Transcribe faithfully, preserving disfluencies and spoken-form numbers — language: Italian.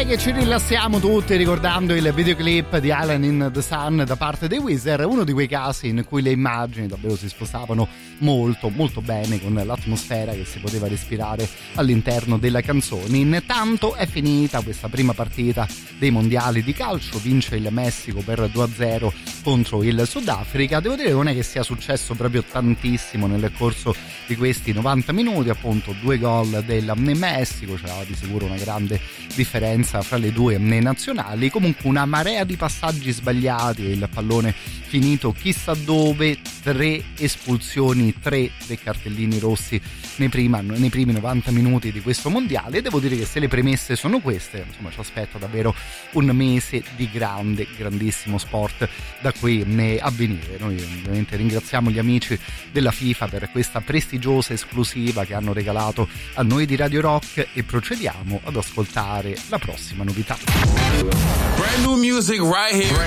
direi che ci rilassiamo tutti ricordando il videoclip di Island in the Sun da parte dei Weezer, uno di quei casi in cui le immagini davvero si sposavano molto molto bene con l'atmosfera che si poteva respirare all'interno della canzone. Intanto è finita questa prima partita dei mondiali di calcio, vince il Messico per due a zero contro il Sudafrica. Devo dire che non è che sia successo proprio tantissimo nel corso di questi novanta minuti, appunto due gol del Messico, c'era di sicuro una grande differenza fra le due nazionali, comunque una marea di passaggi sbagliati e il pallone finito chissà dove, tre espulsioni, tre dei cartellini rossi nei, prima, nei primi novanta minuti di questo mondiale. Devo dire che se le premesse sono queste, insomma ci aspetta davvero un mese di grande, grandissimo sport da qui a venire. Noi ovviamente ringraziamo gli amici della FIFA per questa prestigiosa esclusiva che hanno regalato a noi di Radio Rock e procediamo ad ascoltare la prossima novità. Brand new music right here.